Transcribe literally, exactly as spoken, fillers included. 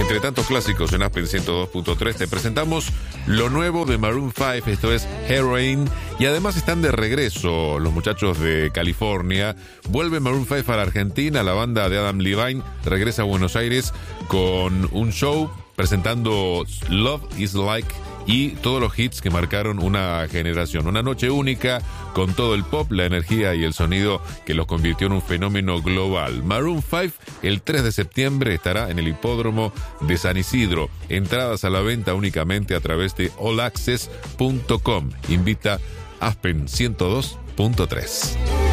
Entre tantos clásicos en Aspen ciento dos punto tres te presentamos lo nuevo de Maroon cinco, esto es Heroin, y además están de regreso los muchachos de California. Vuelve Maroon cinco a la Argentina, la banda de Adam Levine regresa a Buenos Aires con un show presentando Love is Like y todos los hits que marcaron una generación. Una noche única con todo el pop, la energía y el sonido que los convirtió en un fenómeno global. Maroon cinco el tres de septiembre estará en el hipódromo de San Isidro. Entradas a la venta únicamente a través de all access punto com. Invita Aspen ciento dos punto tres.